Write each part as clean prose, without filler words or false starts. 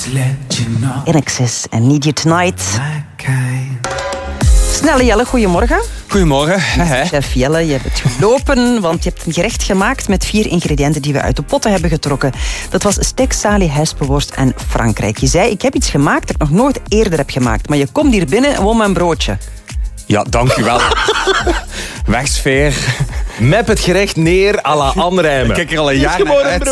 INXS en Need You Tonight. Snelle Jelle, goedemorgen. Goedemorgen. Chef Jelle, je hebt het gelopen, want je hebt een gerecht gemaakt met 4 ingrediënten die we uit de potten hebben getrokken. Dat was steak salie, hespenworst en Frankrijk. Je zei, ik heb iets gemaakt dat ik nog nooit eerder heb gemaakt, maar je komt hier binnen en won mijn broodje. Ja, dank u wel. Wegsfeer. Map het gerecht neer à la Anrijmen. Kijk er al een jaar naar uit.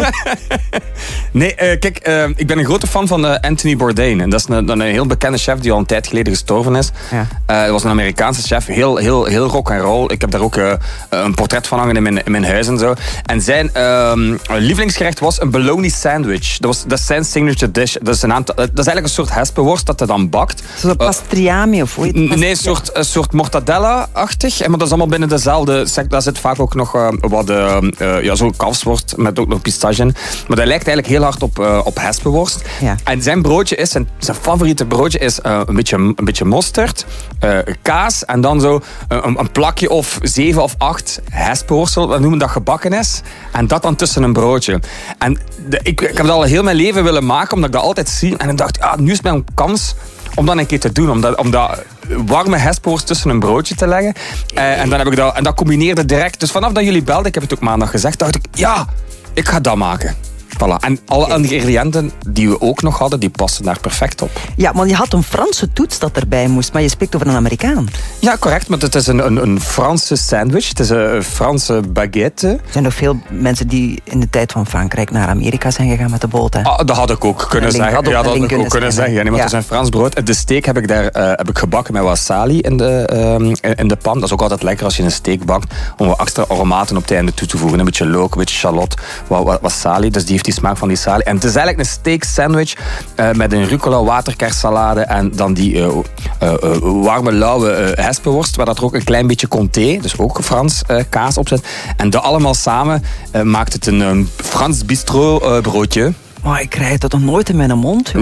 Nee, kijk, ik ben een grote fan van Anthony Bourdain. En dat is een heel bekende chef die al een tijd geleden gestorven is. Ja. Dat was een Amerikaanse chef, heel rock and roll. Ik heb daar ook een portret van hangen in mijn huis en zo. En zijn lievelingsgerecht was een bologna sandwich. Dat is zijn signature dish. Dat is eigenlijk een soort hespenworst dat hij dan bakt. Zo'n pastriami of hoe heet het? Nee, een soort mortadella-achtig. Maar dat is allemaal binnen dezelfde sector. Daar zit vaak ook nog wat zo'n kalfsworst met ook nog pistache in. Maar dat lijkt eigenlijk heel hard op hespenworst. Ja. En zijn broodje is, zijn favoriete broodje is een beetje mosterd, kaas en dan zo een plakje of 7 of 8 hespenworstel, we noemen dat gebakken is. En dat dan tussen een broodje. En ik heb dat al heel mijn leven willen maken, omdat ik dat altijd zie. En ik dacht, nu is mijn kans om dat een keer te doen. Om dat warme hespenworst tussen een broodje te leggen. En dan heb ik dat, en dat combineerde direct. Dus vanaf dat jullie belden, ik heb het ook maandag gezegd, dacht ik, ja, ik ga dat maken. Voilà. En alle ingrediënten die we ook nog hadden, die passen daar perfect op. Ja, want je had een Franse toets dat erbij moest, maar je spreekt over een Amerikaan. Ja, correct, maar het is een Franse sandwich. Het is een Franse baguette. Er zijn nog veel mensen die in de tijd van Frankrijk naar Amerika zijn gegaan met de boot. Hè? Dat had ik ook kunnen zeggen. Ja, dat had ik ook kunnen zeggen. Ja, nee, maar het is een Frans brood. De steak heb ik gebakken met wat salie in de pan. Dat is ook altijd lekker als je een steak bakt, om wat extra aromaten op het einde toe te voegen. Een beetje look, een beetje shallot, wat salie. Dus die heeft die smaak van die salie. En het is eigenlijk een steak sandwich met een rucola waterkerssalade en dan die warme, lauwe hespenworst, waar dat er ook een klein beetje comté, dus ook Frans kaas op zit. En dat allemaal samen maakt het een Frans bistro broodje. Maar ik krijg dat nog nooit in mijn mond.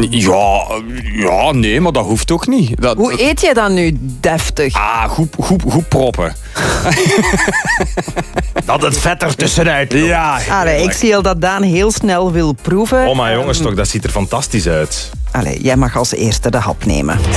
Ja, nee, maar dat hoeft ook niet. Hoe eet jij dan nu deftig? Goed proppen. Dat het vet er tussenuit loopt. Ja. Allee, ik zie al dat Daan heel snel wil proeven. Oh, maar jongens, toch, dat ziet er fantastisch uit. Allee, jij mag als eerste de hap nemen.